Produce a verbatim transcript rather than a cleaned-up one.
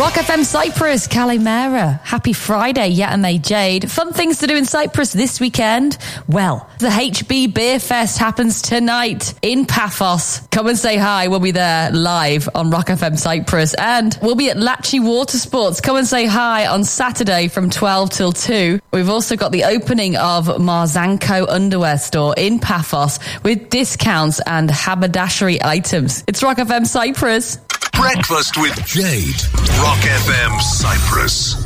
Rock F M Cyprus, Kalimera. Happy Friday, Yatame Jade. Fun things to do in Cyprus this weekend. Well, the H B Beer Fest happens tonight in Paphos. Come and say hi. We'll be there live on Rock F M Cyprus. And we'll be at Lachi Water Sports. Come and say hi on Saturday from twelve till two. We've also got the opening of Marzanko Underwear Store in Paphos with discounts and haberdashery items. It's Rock F M Cyprus. Breakfast with Jade. Rock F M Cyprus.